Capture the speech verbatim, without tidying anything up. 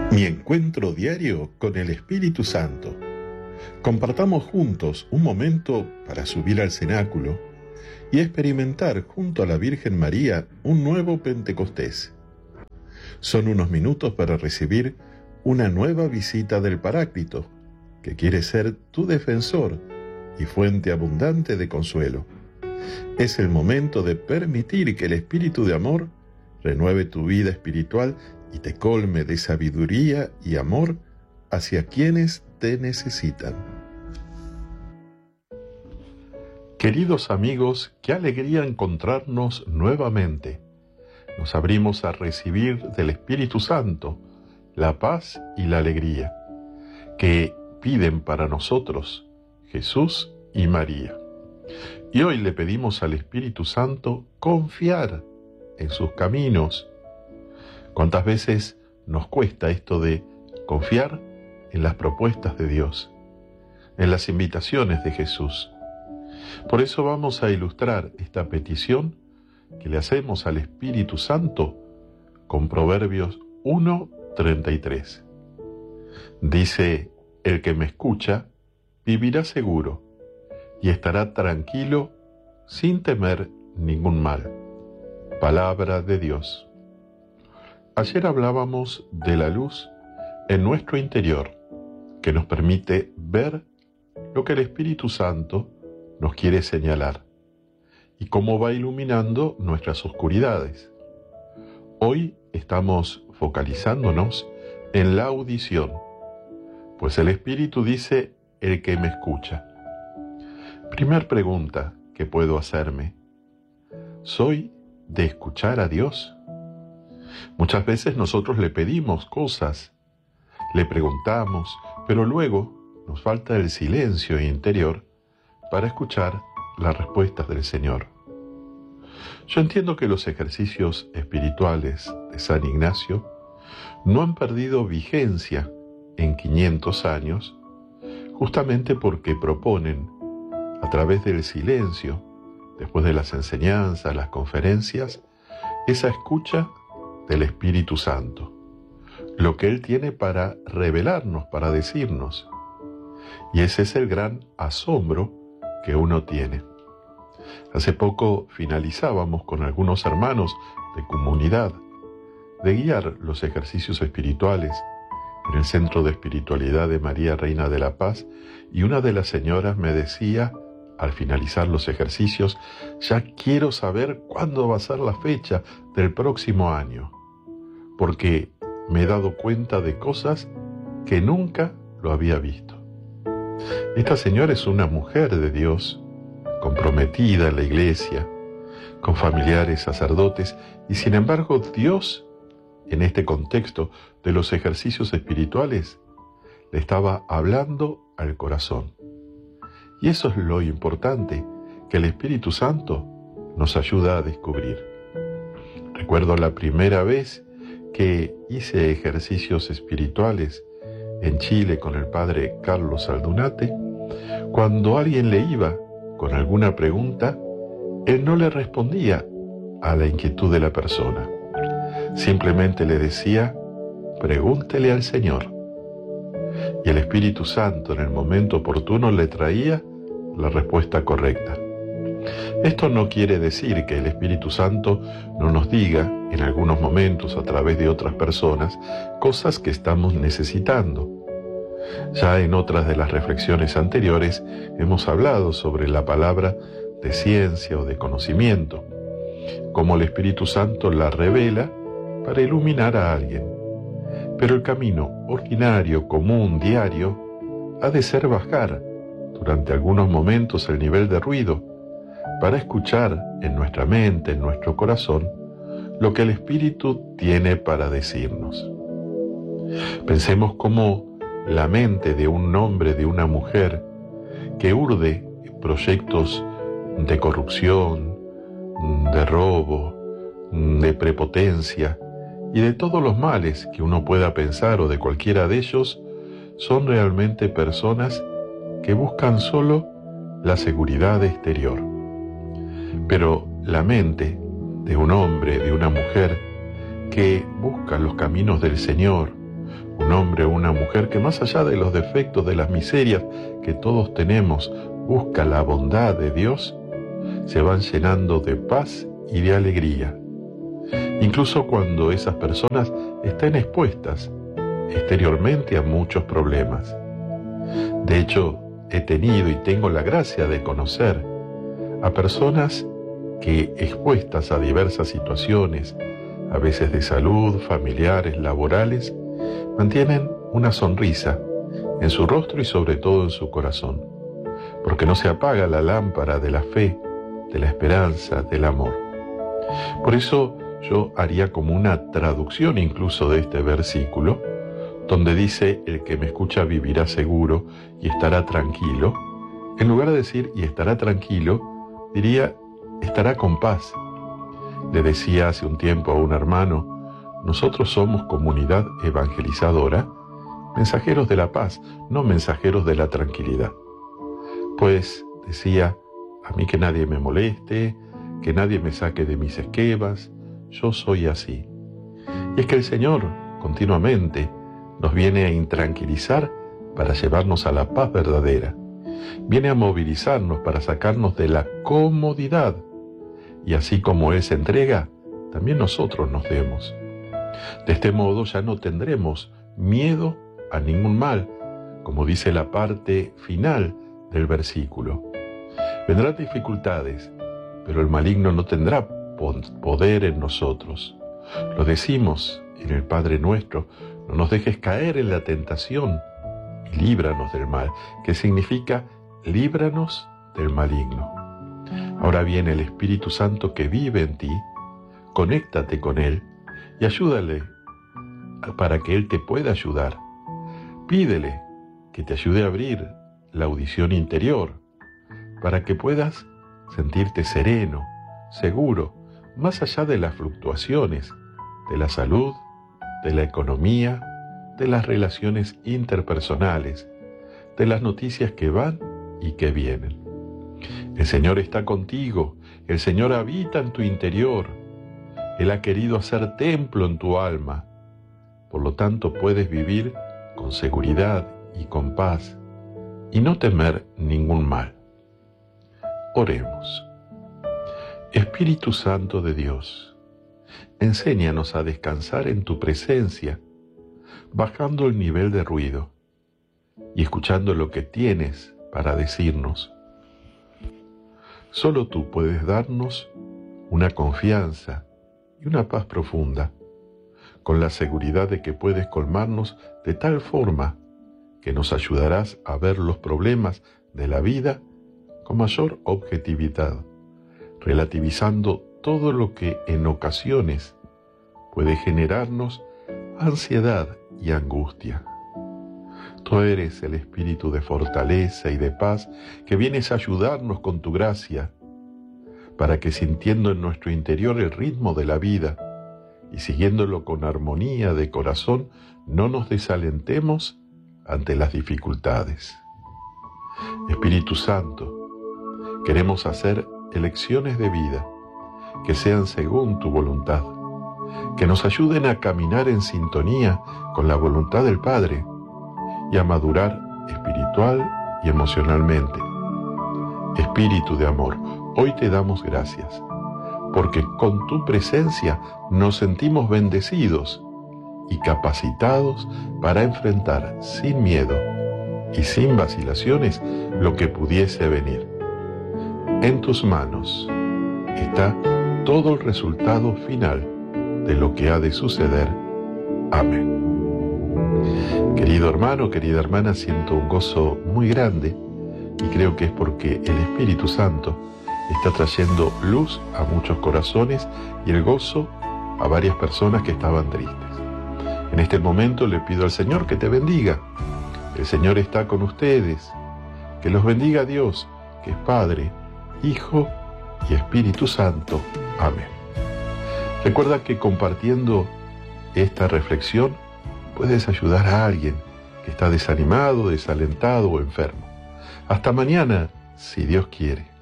Mi encuentro diario con el Espíritu Santo. Compartamos juntos un momento para subir al cenáculo y experimentar junto a la Virgen María un nuevo Pentecostés. Son unos minutos para recibir una nueva visita del Paráclito, que quiere ser tu defensor y fuente abundante de consuelo. Es el momento de permitir que el Espíritu de amor renueve tu vida espiritual y te colme de sabiduría y amor hacia quienes te necesitan. Queridos amigos, qué alegría encontrarnos nuevamente. Nos abrimos a recibir del Espíritu Santo la paz y la alegría que piden para nosotros Jesús y María. Y hoy le pedimos al Espíritu Santo confiar en sus caminos. ¿Cuántas veces nos cuesta esto de confiar en las propuestas de Dios, en las invitaciones de Jesús? Por eso vamos a ilustrar esta petición que le hacemos al Espíritu Santo con Proverbios uno, treinta y tres. Dice: el que me escucha vivirá seguro y estará tranquilo sin temer ningún mal. Palabra de Dios. Ayer hablábamos de la luz en nuestro interior, que nos permite ver lo que el Espíritu Santo nos quiere señalar y cómo va iluminando nuestras oscuridades. Hoy estamos focalizándonos en la audición, pues el Espíritu dice: el que me escucha. Primer pregunta que puedo hacerme: ¿soy de escuchar a Dios? Muchas veces nosotros le pedimos cosas, le preguntamos, pero luego nos falta el silencio interior para escuchar las respuestas del Señor. Yo entiendo que los ejercicios espirituales de San Ignacio no han perdido vigencia en quinientos años, justamente porque proponen, a través del silencio, después de las enseñanzas, las conferencias, esa escucha del Espíritu Santo, lo que Él tiene para revelarnos, para decirnos. Y ese es el gran asombro que uno tiene. Hace poco finalizábamos con algunos hermanos de comunidad de guiar los ejercicios espirituales en el Centro de Espiritualidad de María Reina de la Paz, y una de las señoras me decía, al finalizar los ejercicios: ya quiero saber cuándo va a ser la fecha del próximo año, porque me he dado cuenta de cosas que nunca lo había visto. Esta señora es una mujer de Dios, comprometida en la iglesia, con familiares sacerdotes, y sin embargo Dios, en este contexto de los ejercicios espirituales, le estaba hablando al corazón. Y eso es lo importante, que el Espíritu Santo nos ayuda a descubrir. Recuerdo la primera vez que hice ejercicios espirituales en Chile con el padre Carlos Aldunate. Cuando alguien le iba con alguna pregunta, él no le respondía a la inquietud de la persona. Simplemente le decía: pregúntele al Señor. Y el Espíritu Santo en el momento oportuno le traía la respuesta correcta. Esto no quiere decir que el Espíritu Santo no nos diga en algunos momentos a través de otras personas cosas que estamos necesitando. Ya en otras de las reflexiones anteriores hemos hablado sobre la palabra de ciencia o de conocimiento, cómo el Espíritu Santo la revela para iluminar a alguien. Pero el camino ordinario, común, diario, ha de ser bajar durante algunos momentos el nivel de ruido para escuchar en nuestra mente, en nuestro corazón, lo que el Espíritu tiene para decirnos. Pensemos cómo la mente de un hombre, de una mujer, que urde proyectos de corrupción, de robo, de prepotencia y de todos los males que uno pueda pensar, o de cualquiera de ellos, son realmente personas que buscan solo la seguridad exterior. Pero la mente de un hombre, de una mujer, que busca los caminos del Señor, Un hombre o una mujer que más allá de los defectos, de las miserias que todos tenemos, busca la bondad de Dios, se van llenando de paz y de alegría. Incluso cuando esas personas estén expuestas exteriormente a muchos problemas. De hecho, he tenido y tengo la gracia de conocer a personas que, expuestas a diversas situaciones, a veces de salud, familiares, laborales, mantienen una sonrisa en su rostro y sobre todo en su corazón, porque no se apaga la lámpara de la fe, de la esperanza, del amor. Por eso yo haría como una traducción incluso de este versículo, donde dice: el que me escucha vivirá seguro y estará tranquilo. En lugar de decir y estará tranquilo, diría estará con paz. Le decía hace un tiempo a un hermano: nosotros somos comunidad evangelizadora, mensajeros de la paz, no mensajeros de la tranquilidad. Pues, decía, a mí que nadie me moleste, que nadie me saque de mis esquivas, yo soy así. Y es que el Señor, continuamente, nos viene a intranquilizar para llevarnos a la paz verdadera. Viene a movilizarnos para sacarnos de la comodidad. Y así como Él se entrega, también nosotros nos demos. De este modo ya no tendremos miedo a ningún mal, como dice la parte final del versículo. Vendrán dificultades, pero el maligno no tendrá poder en nosotros. Lo decimos en el Padre Nuestro: no nos dejes caer en la tentación y líbranos del mal, que significa líbranos del maligno. Ahora bien, el Espíritu Santo que vive en ti, conéctate con Él y ayúdale para que Él te pueda ayudar. Pídele que te ayude a abrir la audición interior para que puedas sentirte sereno, seguro, más allá de las fluctuaciones de la salud, de la economía, de las relaciones interpersonales, de las noticias que van y que vienen. El Señor está contigo, el Señor habita en tu interior, Él ha querido hacer templo en tu alma, por lo tanto puedes vivir con seguridad y con paz y no temer ningún mal. Oremos. Espíritu Santo de Dios, enséñanos a descansar en tu presencia, bajando el nivel de ruido y escuchando lo que tienes para decirnos. Solo tú puedes darnos una confianza y una paz profunda, con la seguridad de que puedes colmarnos de tal forma que nos ayudarás a ver los problemas de la vida con mayor objetividad, relativizando todo lo que en ocasiones puede generarnos ansiedad y angustia. Tú eres el espíritu de fortaleza y de paz que vienes a ayudarnos con tu gracia, para que, sintiendo en nuestro interior el ritmo de la vida y siguiéndolo con armonía de corazón, no nos desalentemos ante las dificultades. Espíritu Santo, queremos hacer elecciones de vida que sean según tu voluntad, que nos ayuden a caminar en sintonía con la voluntad del Padre y a madurar espiritual y emocionalmente. Espíritu de amor, hoy te damos gracias, porque con tu presencia nos sentimos bendecidos y capacitados para enfrentar sin miedo y sin vacilaciones lo que pudiese venir. En tus manos está todo el resultado final de lo que ha de suceder. Amén. Querido hermano, querida hermana, siento un gozo muy grande y creo que es porque el Espíritu Santo está trayendo luz a muchos corazones y el gozo a varias personas que estaban tristes. En este momento le pido al Señor que te bendiga. El Señor está con ustedes. Que los bendiga Dios, que es Padre, Hijo y Espíritu Santo. Amén. Recuerda que compartiendo esta reflexión puedes ayudar a alguien que está desanimado, desalentado o enfermo. Hasta mañana, si Dios quiere.